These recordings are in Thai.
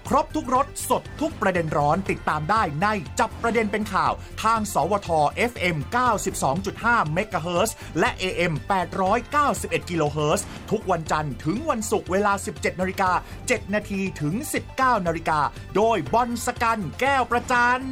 ครบทุกรสสดทุกประเด็นร้อนติดตามได้ในจับประเด็นเป็นข่าวทางสวท FM 92.5 MHz และ AM 891 kHz ทุกวันจันทร์ถึงวันศุกร์เวลา 17:07 น.ถึง 19:00 น.โดยบอลสกันแก้วประจัน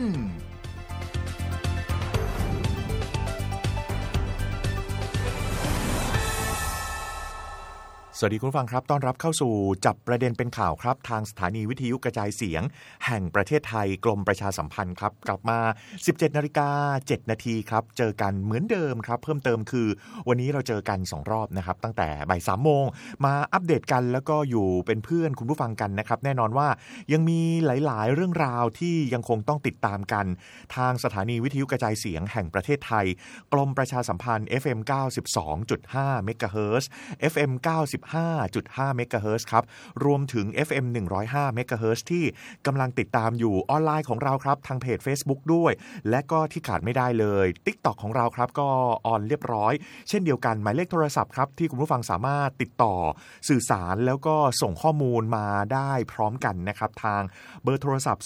สวัสดีคุณผู้ฟังครับต้อนรับเข้าสู่จับประเด็นเป็นข่าวครับทางสถานีวิทยุกระจายเสียงแห่งประเทศไทยกรมประชาสัมพันธ์ครับกลับมา 17:07 น.ครับเจอกันเหมือนเดิมครับเพิ่มเติมคือวันนี้เราเจอกัน2รอบนะครับตั้งแต่บ่าย 3 โมงมาอัปเดตกันแล้วก็อยู่เป็นเพื่อนคุณผู้ฟังกันนะครับแน่นอนว่ายังมีหลายๆเรื่องราวที่ยังคงต้องติดตามกันทางสถานีวิทยุกระจายเสียงแห่งประเทศไทยกรมประชาสัมพันธ์ FM 92.5 MHz FM 5.5 เมกะเฮิรตซ์ครับรวมถึง FM 105 เมกะเฮิรตซ์ที่กำลังติดตามอยู่ออนไลน์ของเราครับทางเพจ Facebook ด้วยและก็ที่ขาดไม่ได้เลย TikTok ของเราครับก็ออนเรียบร้อยเช่นเดียวกันหมายเลขโทรศัพท์ครับที่คุณผู้ฟังสามารถติดต่อสื่อสารแล้วก็ส่งข้อมูลมาได้พร้อมกันนะครับทางเบอร์โทรศัพท์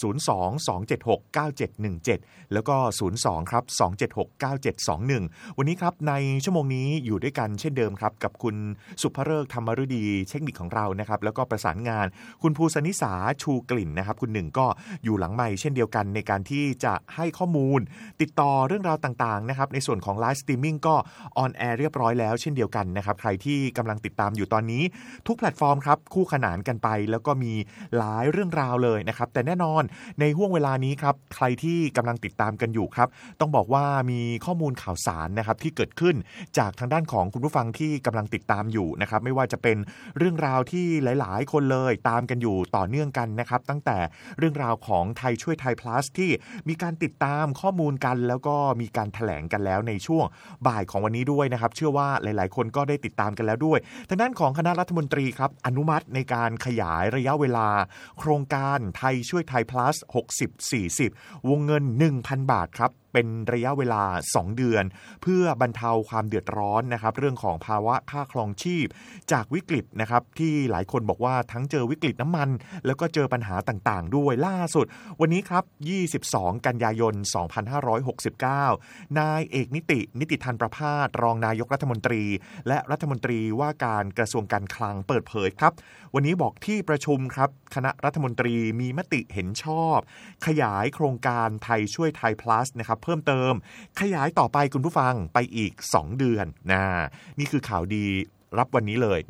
02-276-9717 แล้วก็ 02 ครับ 276-9721 วันนี้ครับในชั่วโมงนี้อยู่ด้วยกันเช่นเดิมครับกับคุณสุภฤกษ์ธรรมฤดีเทคนิคของเรานะครับแล้วก็ประสานงานคุณภูสนิสาชูกลิ่นนะครับคุณหนึ่งก็อยู่หลังไมค์เช่นเดียวกันในการที่จะให้ข้อมูลติดต่อเรื่องราวต่างๆนะครับในส่วนของไลฟ์สตรีมมิ่งก็ออนแอร์เรียบร้อยแล้วเช่นเดียวกันนะครับใครที่กำลังติดตามอยู่ตอนนี้ทุกแพลตฟอร์มครับคู่ขนานกันไปแล้วก็มีหลายเรื่องราวเลยนะครับแต่แน่นอนในห่วงเวลานี้ครับใครที่กำลังติดตามกันอยู่ครับต้องบอกว่ามีข้อมูลข่าวสารนะครับที่เกิดขึ้นจากทางด้านของคุณผู้ฟังที่กำลังติดตามอยู่นะครับไม่ว่าจะเป็นเรื่องราวที่หลายๆคนเลยตามกันอยู่ต่อเนื่องกันนะครับตั้งแต่เรื่องราวของไทยช่วยไทย plus ที่มีการติดตามข้อมูลกันแล้วก็มีการแถลงกันแล้วในช่วงบ่ายของวันนี้ด้วยนะครับเชื่อว่าหลายๆคนก็ได้ติดตามกันแล้วด้วยทางด้านของคณะรัฐมนตรีครับอนุมัติในการขยายระยะเวลาโครงการไทยช่วยไทย plus 60-40 วงเงิน 1,000 บาทครับเป็นระยะเวลา2เดือนเพื่อบรรเทาความเดือดร้อนนะครับเรื่องของภาวะค่าครองชีพจากวิกฤตนะครับที่หลายคนบอกว่าทั้งเจอวิกฤตน้ำมันแล้วก็เจอปัญหาต่างๆด้วยล่าสุดวันนี้ครับ22กันยายน2569นายเอกนิติธันประภาสรองนายกรัฐมนตรีและรัฐมนตรีว่าการกระทรวงการคลังเปิดเผยครับวันนี้บอกที่ประชุมครับคณะรัฐมนตรีมีมติเห็นชอบขยายโครงการไทยช่วยไทย plus นะครับเพิ่มเติมขยายต่อไปคุณผู้ฟังไปอีก2เดือนนี่คือข่าวดีรับวันนี้เลย